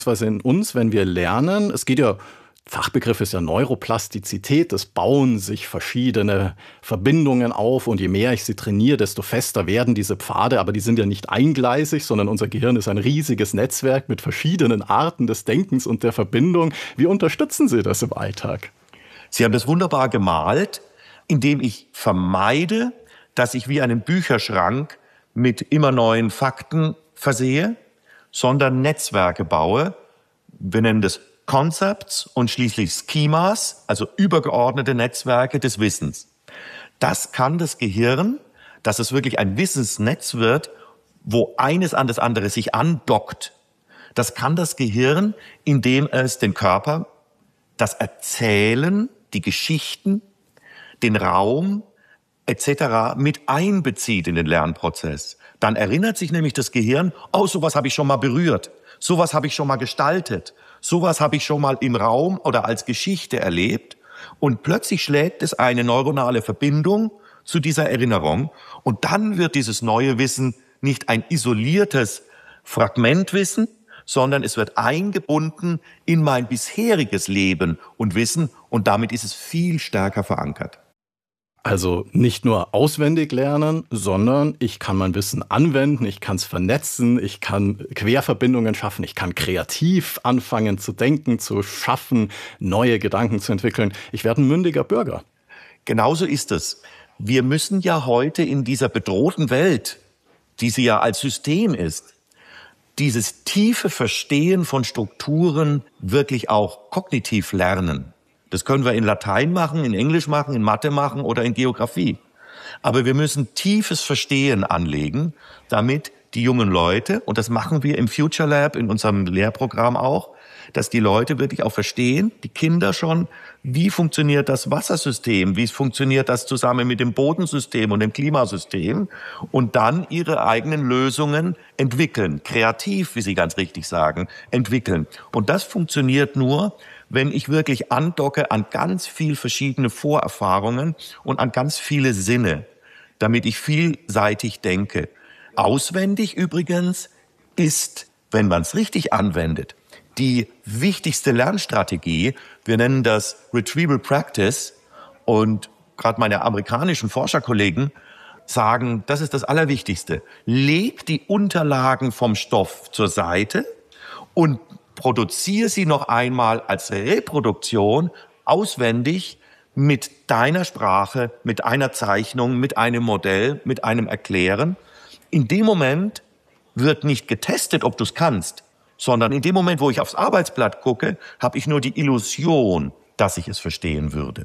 Was in uns, wenn wir lernen, es geht ja, Fachbegriff ist ja Neuroplastizität, es bauen sich verschiedene Verbindungen auf und je mehr ich sie trainiere, desto fester werden diese Pfade, aber die sind ja nicht eingleisig, sondern unser Gehirn ist ein riesiges Netzwerk mit verschiedenen Arten des Denkens und der Verbindung. Wie unterstützen Sie das im Alltag? Sie haben das wunderbar gemalt, indem ich vermeide, dass ich wie einen Bücherschrank mit immer neuen Fakten versehe, sondern Netzwerke baue. Wir nennen das Concepts und schließlich Schemas, also übergeordnete Netzwerke des Wissens. Das kann das Gehirn, dass es wirklich ein Wissensnetz wird, wo eines an das andere sich andockt. Das kann das Gehirn, indem es den Körper, das Erzählen, die Geschichten, den Raum etc. mit einbezieht in den Lernprozess. Dann erinnert sich nämlich das Gehirn, oh, sowas habe ich schon mal berührt, sowas habe ich schon mal gestaltet, sowas habe ich schon mal im Raum oder als Geschichte erlebt. Und plötzlich schlägt es eine neuronale Verbindung zu dieser Erinnerung. Und dann wird dieses neue Wissen nicht ein isoliertes Fragmentwissen, sondern es wird eingebunden in mein bisheriges Leben und Wissen. Und damit ist es viel stärker verankert. Also nicht nur auswendig lernen, sondern ich kann mein Wissen anwenden, ich kann es vernetzen, ich kann Querverbindungen schaffen, ich kann kreativ anfangen zu denken, zu schaffen, neue Gedanken zu entwickeln. Ich werde ein mündiger Bürger. Genauso ist es. Wir müssen ja heute in dieser bedrohten Welt, die sie ja als System ist, dieses tiefe Verstehen von Strukturen wirklich auch kognitiv lernen. Das können wir in Latein machen, in Englisch machen, in Mathe machen oder in Geografie. Aber wir müssen tiefes Verstehen anlegen, damit die jungen Leute, und das machen wir im Future Lab, in unserem Lehrprogramm auch, dass die Leute wirklich auch verstehen, die Kinder schon, wie funktioniert das Wassersystem, wie funktioniert das zusammen mit dem Bodensystem und dem Klimasystem und dann ihre eigenen Lösungen entwickeln, kreativ, wie Sie ganz richtig sagen, entwickeln. Und das funktioniert nur, wenn ich wirklich andocke an ganz viel verschiedene Vorerfahrungen und an ganz viele Sinne, damit ich vielseitig denke. Auswendig übrigens ist, wenn man es richtig anwendet, die wichtigste Lernstrategie. Wir nennen das Retrieval Practice und gerade meine amerikanischen Forscherkollegen sagen, das ist das Allerwichtigste. Leg die Unterlagen vom Stoff zur Seite und produziere sie noch einmal als Reproduktion auswendig mit deiner Sprache, mit einer Zeichnung, mit einem Modell, mit einem Erklären. In dem Moment wird nicht getestet, ob du es kannst, sondern in dem Moment, wo ich aufs Arbeitsblatt gucke, habe ich nur die Illusion, dass ich es verstehen würde.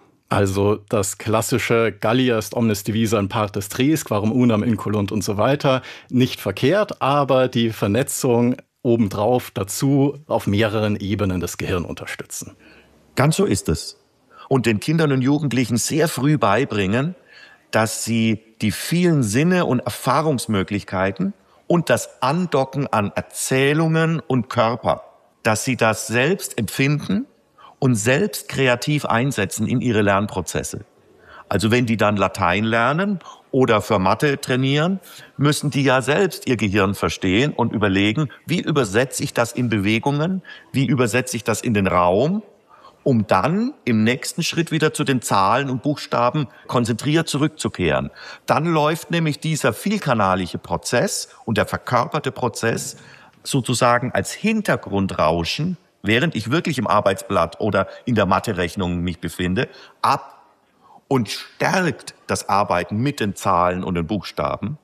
Also das klassische Gallia est omnis divisa in partes tres, quarum unam incolunt und so weiter, nicht verkehrt, aber die Vernetzung obendrauf dazu auf mehreren Ebenen das Gehirn unterstützen. Ganz so ist es. Und den Kindern und Jugendlichen sehr früh beibringen, dass sie die vielen Sinne und Erfahrungsmöglichkeiten und das Andocken an Erzählungen und Körper, dass sie das selbst empfinden und selbst kreativ einsetzen in ihre Lernprozesse. Also wenn die dann Latein lernen oder für Mathe trainieren, müssen die ja selbst ihr Gehirn verstehen und überlegen, wie übersetze ich das in Bewegungen, wie übersetze ich das in den Raum, um dann im nächsten Schritt wieder zu den Zahlen und Buchstaben konzentriert zurückzukehren. Dann läuft nämlich dieser vielkanalige Prozess und der verkörperte Prozess sozusagen als Hintergrundrauschen, während ich wirklich im Arbeitsblatt oder in der Mathe-Rechnung mich befinde, ab und stärkt das Arbeiten mit den Zahlen und den Buchstaben.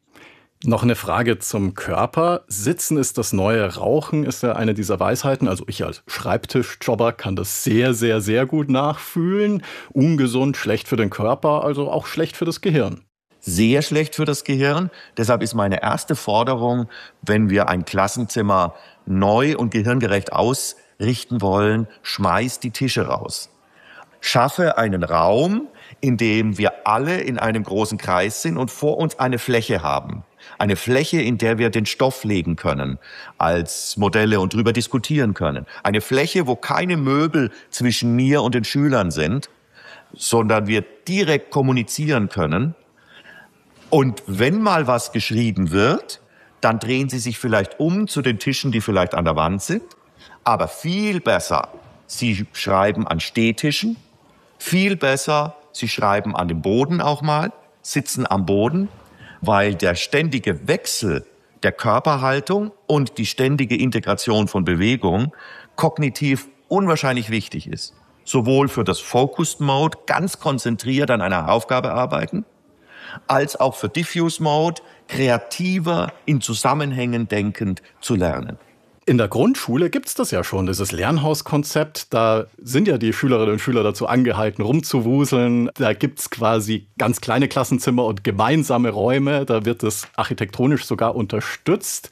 Noch eine Frage zum Körper. Sitzen ist das neue Rauchen, ist ja eine dieser Weisheiten. Also ich als Schreibtischjobber kann das sehr, sehr, sehr gut nachfühlen. Ungesund, schlecht für den Körper, also auch schlecht für das Gehirn. Sehr schlecht für das Gehirn. Deshalb ist meine erste Forderung, wenn wir ein Klassenzimmer neu und gehirngerecht ausrichten wollen, schmeiß die Tische raus. Schaffe einen Raum, in dem wir alle in einem großen Kreis sind und vor uns eine Fläche haben. Eine Fläche, in der wir den Stoff legen können als Modelle und drüber diskutieren können. Eine Fläche, wo keine Möbel zwischen mir und den Schülern sind, sondern wir direkt kommunizieren können. Und wenn mal was geschrieben wird, dann drehen sie sich vielleicht um zu den Tischen, die vielleicht an der Wand sind. Aber viel besser, sie schreiben an Stehtischen. Viel besser, sie schreiben an dem Boden auch mal, sitzen am Boden, weil der ständige Wechsel der Körperhaltung und die ständige Integration von Bewegung kognitiv unwahrscheinlich wichtig ist. Sowohl für das Focused Mode, ganz konzentriert an einer Aufgabe arbeiten, als auch für Diffuse Mode, kreativer, in Zusammenhängen denkend zu lernen. In der Grundschule gibt es das ja schon, dieses Lernhauskonzept. Da sind ja die Schülerinnen und Schüler dazu angehalten, rumzuwuseln. Da gibt es quasi ganz kleine Klassenzimmer und gemeinsame Räume. Da wird es architektonisch sogar unterstützt.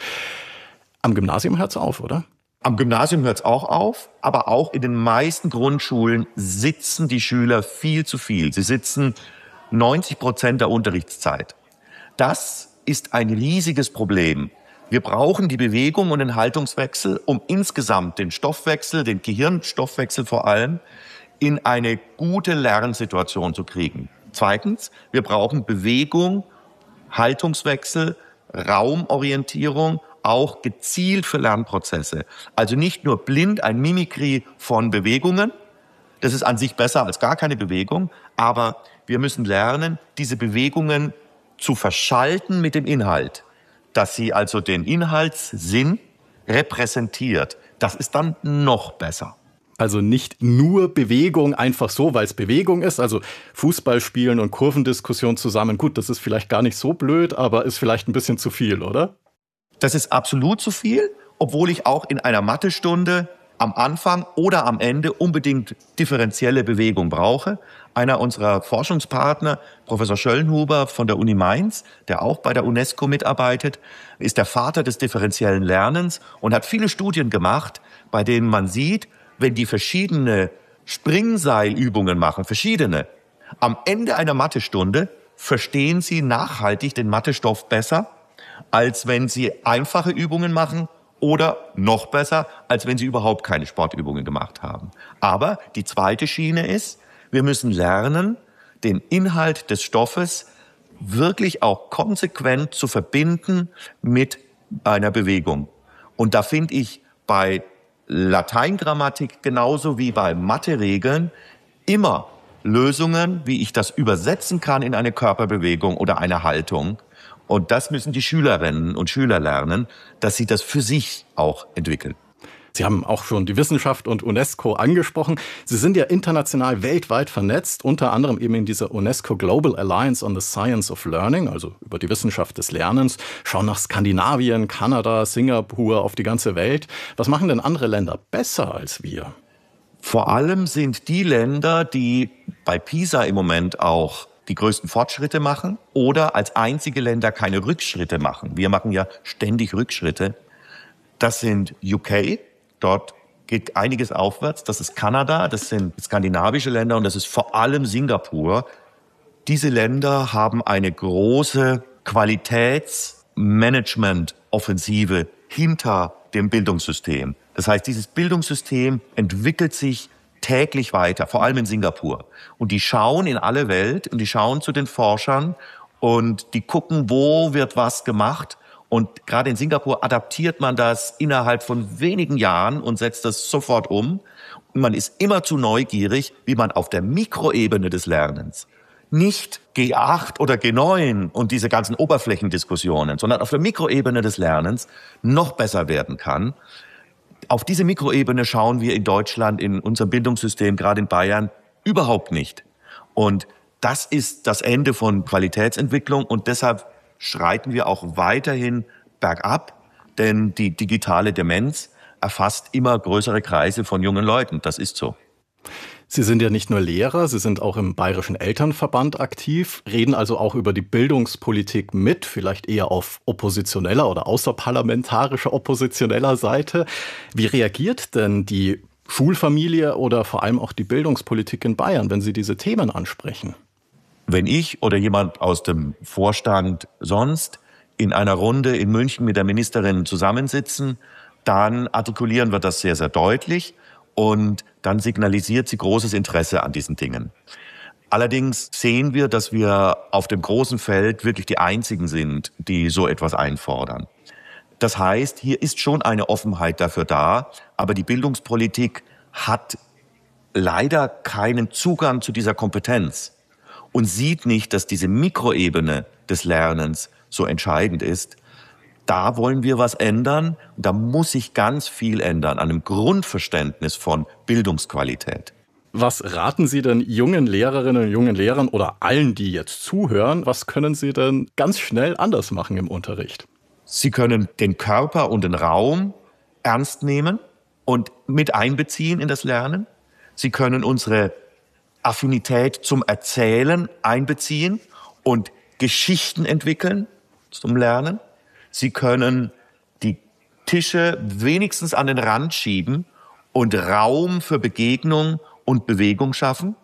Am Gymnasium hört es auf, oder? Am Gymnasium hört es auch auf, aber auch in den meisten Grundschulen sitzen die Schüler viel zu viel. Sie sitzen 90% der Unterrichtszeit. Das ist ein riesiges Problem. Wir brauchen die Bewegung und den Haltungswechsel, um insgesamt den Stoffwechsel, den Gehirnstoffwechsel vor allem, in eine gute Lernsituation zu kriegen. Zweitens, wir brauchen Bewegung, Haltungswechsel, Raumorientierung, auch gezielt für Lernprozesse. Also nicht nur blind ein Mimikry von Bewegungen, das ist an sich besser als gar keine Bewegung, aber wir müssen lernen, diese Bewegungen zu verschalten mit dem Inhalt, dass sie also den Inhaltssinn repräsentiert. Das ist dann noch besser. Also nicht nur Bewegung einfach so, weil es Bewegung ist. Also Fußball spielen und Kurvendiskussion zusammen. Gut, das ist vielleicht gar nicht so blöd, aber ist vielleicht ein bisschen zu viel, oder? Das ist absolut zu viel, obwohl ich auch in einer Mathestunde am Anfang oder am Ende unbedingt differenzielle Bewegung brauche. Einer unserer Forschungspartner, Professor Schöllenhuber von der Uni Mainz, der auch bei der UNESCO mitarbeitet, ist der Vater des differenziellen Lernens und hat viele Studien gemacht, bei denen man sieht, wenn die verschiedene Springseilübungen machen, am Ende einer Mathestunde verstehen sie nachhaltig den Mathestoff besser, als wenn sie einfache Übungen machen oder noch besser, als wenn sie überhaupt keine Sportübungen gemacht haben. Aber die zweite Schiene ist, wir müssen lernen, den Inhalt des Stoffes wirklich auch konsequent zu verbinden mit einer Bewegung. Und da finde ich bei Lateingrammatik genauso wie bei Mathe-Regeln immer Lösungen, wie ich das übersetzen kann in eine Körperbewegung oder eine Haltung. Und das müssen die Schülerinnen und Schüler lernen, dass sie das für sich auch entwickeln. Sie haben auch schon die Wissenschaft und UNESCO angesprochen. Sie sind ja international weltweit vernetzt, unter anderem eben in dieser UNESCO Global Alliance on the Science of Learning, also über die Wissenschaft des Lernens, schauen nach Skandinavien, Kanada, Singapur, auf die ganze Welt. Was machen denn andere Länder besser als wir? Vor allem sind die Länder, die bei PISA im Moment auch die größten Fortschritte machen oder als einzige Länder keine Rückschritte machen. Wir machen ja ständig Rückschritte. Das sind UK, dort geht einiges aufwärts. Das ist Kanada, das sind skandinavische Länder und das ist vor allem Singapur. Diese Länder haben eine große Qualitätsmanagement-Offensive hinter dem Bildungssystem. Das heißt, dieses Bildungssystem entwickelt sich täglich weiter, vor allem in Singapur. Und die schauen in alle Welt und die schauen zu den Forschern und die gucken, wo wird was gemacht. Und gerade in Singapur adaptiert man das innerhalb von wenigen Jahren und setzt das sofort um. Und man ist immer zu neugierig, wie man auf der Mikroebene des Lernens, nicht G8 oder G9 und diese ganzen Oberflächendiskussionen, sondern auf der Mikroebene des Lernens noch besser werden kann. Auf diese Mikroebene schauen wir in Deutschland, in unserem Bildungssystem, gerade in Bayern, überhaupt nicht. Und das ist das Ende von Qualitätsentwicklung und deshalb schreiten wir auch weiterhin bergab, denn die digitale Demenz erfasst immer größere Kreise von jungen Leuten. Das ist so. Sie sind ja nicht nur Lehrer, Sie sind auch im Bayerischen Elternverband aktiv, reden also auch über die Bildungspolitik mit, vielleicht eher auf oppositioneller oder außerparlamentarischer oppositioneller Seite. Wie reagiert denn die Schulfamilie oder vor allem auch die Bildungspolitik in Bayern, wenn Sie diese Themen ansprechen? Wenn ich oder jemand aus dem Vorstand sonst in einer Runde in München mit der Ministerin zusammensitzen, dann artikulieren wir das sehr, sehr deutlich. Und dann signalisiert sie großes Interesse an diesen Dingen. Allerdings sehen wir, dass wir auf dem großen Feld wirklich die Einzigen sind, die so etwas einfordern. Das heißt, hier ist schon eine Offenheit dafür da, aber die Bildungspolitik hat leider keinen Zugang zu dieser Kompetenz und sieht nicht, dass diese Mikroebene des Lernens so entscheidend ist. Da wollen wir was ändern. Da muss sich ganz viel ändern an einem Grundverständnis von Bildungsqualität. Was raten Sie denn jungen Lehrerinnen und jungen Lehrern oder allen, die jetzt zuhören, was können sie denn ganz schnell anders machen im Unterricht? Sie können den Körper und den Raum ernst nehmen und mit einbeziehen in das Lernen. Sie können unsere Affinität zum Erzählen einbeziehen und Geschichten entwickeln zum Lernen. Sie können die Tische wenigstens an den Rand schieben und Raum für Begegnung und Bewegung schaffen.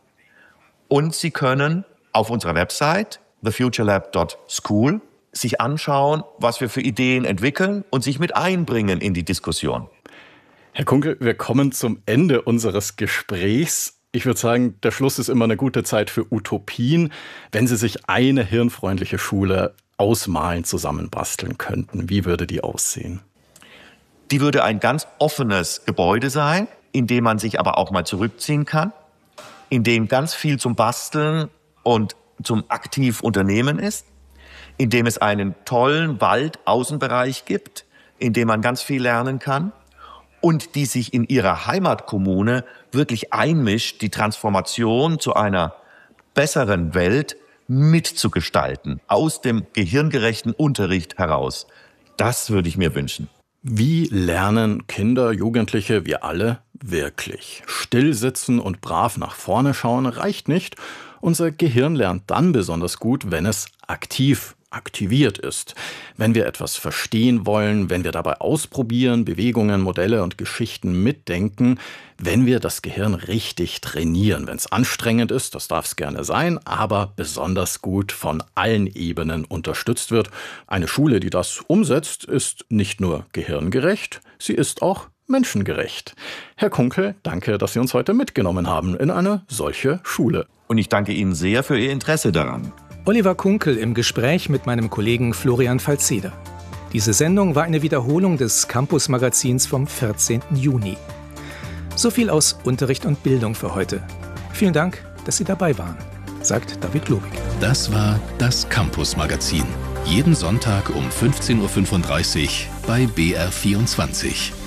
Und Sie können auf unserer Website thefuturelab.school sich anschauen, was wir für Ideen entwickeln und sich mit einbringen in die Diskussion. Herr Kunkel, wir kommen zum Ende unseres Gesprächs. Ich würde sagen, der Schluss ist immer eine gute Zeit für Utopien. Wenn Sie sich eine hirnfreundliche Schule ausmalen, zusammenbasteln könnten, wie würde die aussehen? Die würde ein ganz offenes Gebäude sein, in dem man sich aber auch mal zurückziehen kann, in dem ganz viel zum Basteln und zum aktiv Unternehmen ist, in dem es einen tollen Wald-Außenbereich gibt, in dem man ganz viel lernen kann und die sich in ihrer Heimatkommune wirklich einmischt, die Transformation zu einer besseren Welt mitzugestalten, aus dem gehirngerechten Unterricht heraus. Das würde ich mir wünschen. Wie lernen Kinder, Jugendliche, wir alle wirklich? Stillsitzen und brav nach vorne schauen reicht nicht. Unser Gehirn lernt dann besonders gut, wenn es aktiviert ist. Wenn wir etwas verstehen wollen, wenn wir dabei ausprobieren, Bewegungen, Modelle und Geschichten mitdenken, wenn wir das Gehirn richtig trainieren. Wenn es anstrengend ist, das darf es gerne sein, aber besonders gut von allen Ebenen unterstützt wird. Eine Schule, die das umsetzt, ist nicht nur gehirngerecht, sie ist auch menschengerecht. Herr Kunkel, danke, dass Sie uns heute mitgenommen haben in eine solche Schule. Und ich danke Ihnen sehr für Ihr Interesse daran. Oliver Kunkel im Gespräch mit meinem Kollegen Florian Falzeder. Diese Sendung war eine Wiederholung des Campus-Magazins vom 14. Juni. So viel aus Unterricht und Bildung für heute. Vielen Dank, dass Sie dabei waren, sagt David Globig. Das war das Campus-Magazin. Jeden Sonntag um 15.35 Uhr bei BR24.